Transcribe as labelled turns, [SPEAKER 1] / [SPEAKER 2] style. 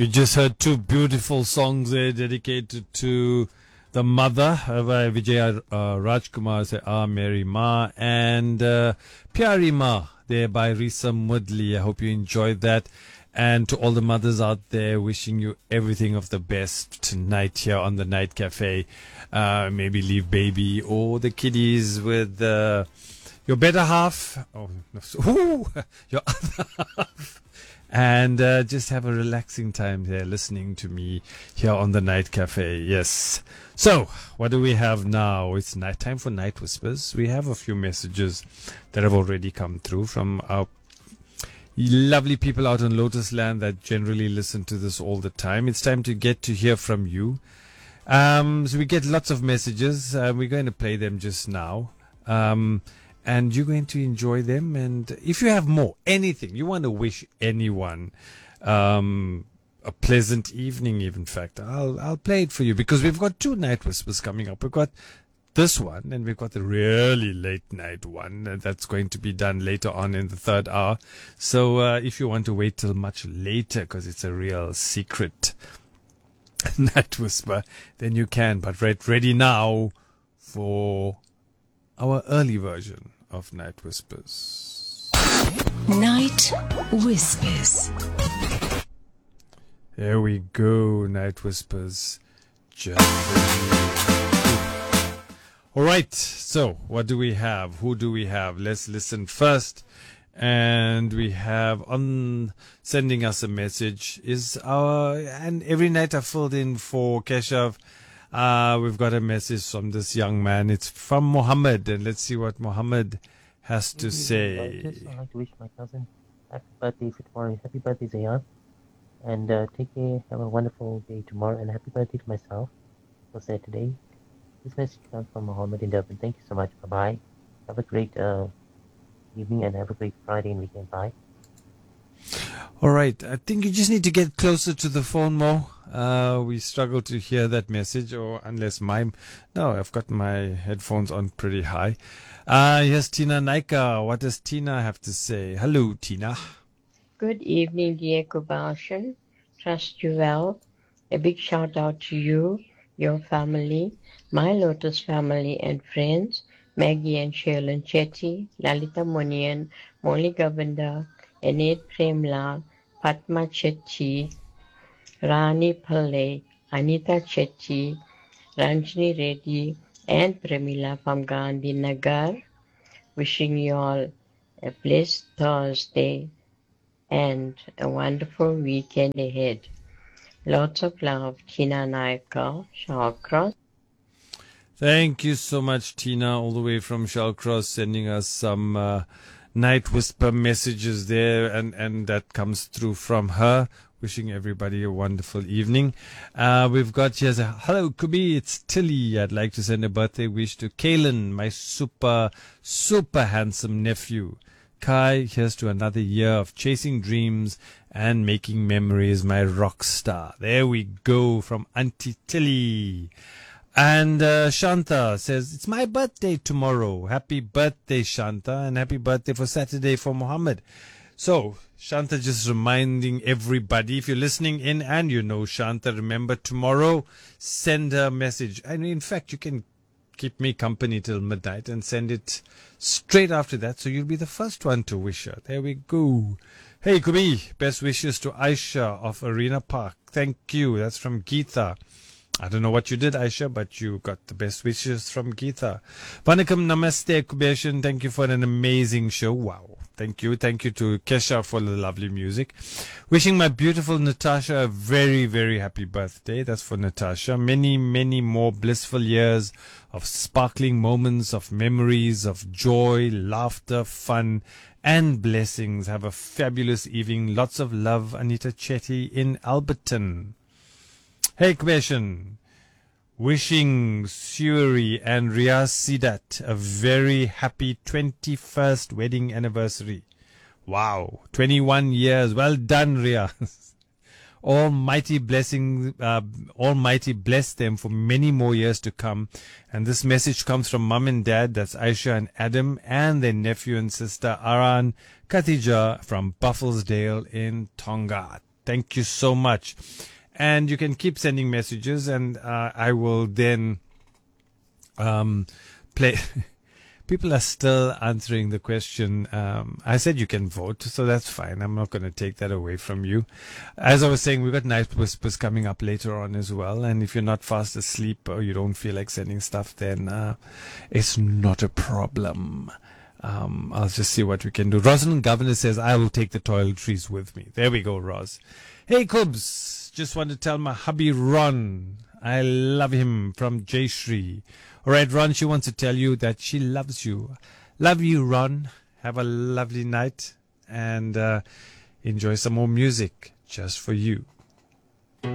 [SPEAKER 1] You just heard two beautiful songs there dedicated to the mother by Vijay Rajkumar, say Ah Mary Ma, and Pyari Ma there by Risa Mudli. I hope you enjoyed that. And to all the mothers out there, wishing you everything of the best tonight here on the Night Cafe. Maybe leave baby or the kiddies with your better half. Oh, no, your other half. And just have a relaxing time there listening to me here on the Night Cafe. Yes. So, what do we have now? It's night time for Night Whispers. We have a few messages that have already come through from our lovely people out in Lotus Land that generally listen to this all the time. It's time to get to hear from you. So we get lots of messages. We're going to play them just now. And you're going to enjoy them. And if you have more, anything, you want to wish anyone a pleasant evening, in fact, I'll play it for you because we've got two Night Whispers coming up. We've got this one and we've got the really late night one that's going to be done later on in the third hour. So if you want to wait till much later because it's a real secret Night Whisper, then you can. But ready now for our early version of Night Whispers.
[SPEAKER 2] Night Whispers.
[SPEAKER 1] There we go, Night Whispers. Just all right, so what do we have? Who do we have? Let's listen first. And we have on sending us a message is and every night I filled in for Keshav. We've got a message from this young man. It's from Mohammed, and let's see what Mohammed has to say.
[SPEAKER 3] I'd like to wish my cousin happy birthday for tomorrow. Happy birthday, Zayan. And take care. Have a wonderful day tomorrow. And happy birthday to myself for Saturday. This message comes from Mohammed in Durban. Thank you so much. Bye-bye. Have a great evening and have a great Friday and weekend. Bye.
[SPEAKER 1] All right. I think you just need to get closer to the phone more. We struggle to hear that message, or unless no, I've got my headphones on pretty high. Here's Tina Naika. What does Tina have to say? Hello, Tina.
[SPEAKER 4] Good evening, dear Kubashan. Trust you well. A big shout out to you, your family, my Lotus family and friends, Maggie and Shailin Chetty, Lalita Munian, Molly Govinda, Enid Premla, Padma Chetty, Rani Pillai, Anita Chetty, Ranjini Reddy, and Premila from Gandhi Nagar. Wishing you all a blessed Thursday and a wonderful weekend ahead. Lots of love, Tina Naika, Shawcross.
[SPEAKER 1] Thank you so much, Tina, all the way from Shawcross, sending us some Night Whisper messages there, and that comes through from her. Wishing everybody a wonderful evening. We've got here's a hello, Kubi. It's Tilly. I'd like to send a birthday wish to Kalen, my super handsome nephew. Kai, here's to another year of chasing dreams and making memories, my rock star. There we go from Auntie Tilly. And Shanta says, it's my birthday tomorrow. Happy birthday, Shanta, and happy birthday for Saturday for Mohammed. So, Shanta just reminding everybody, if you're listening in and you know Shanta, remember tomorrow, send her a message. And in fact, you can keep me company till midnight and send it straight after that, so you'll be the first one to wish her. There we go. Hey, Kubi, best wishes to Aisha of Arena Park. Thank you. That's from Geetha. I don't know what you did, Aisha, but you got the best wishes from Geetha. Vanakkam, namaste, Kubeshan. Thank you for an amazing show. Wow. Thank you. Thank you to Kesha for the lovely music. Wishing my beautiful Natasha a very, very happy birthday. That's for Natasha. Many, many more blissful years of sparkling moments, of memories, of joy, laughter, fun, and blessings. Have a fabulous evening. Lots of love, Anita Chetty in Alberton. Hey, Kubeshan. Wishing Suri and Riyaz Sidat a very happy 21st wedding anniversary. Wow, 21 years. Well done, Riyaz. Almighty blessing, Almighty bless them for many more years to come. And this message comes from Mum and Dad, that's Aisha and Adam, and their nephew and sister Aran Khatija from Buffelsdale in Tonga. Thank you so much. And you can keep sending messages, and I will then play. People are still answering the question. I said you can vote, so that's fine. I'm not going to take that away from you. As I was saying, we've got Night Whispers coming up later on as well. And if you're not fast asleep or you don't feel like sending stuff, then it's not a problem. I'll just see what we can do. Rosalind Governor says, I will take the toiletries with me. There we go, Ros. Hey, Kubs. Just want to tell my hubby Ron, I love him, from Jayshree. All right, Ron, she wants to tell you that she loves you. Love you, Ron. Have a lovely night and enjoy some more music just for you.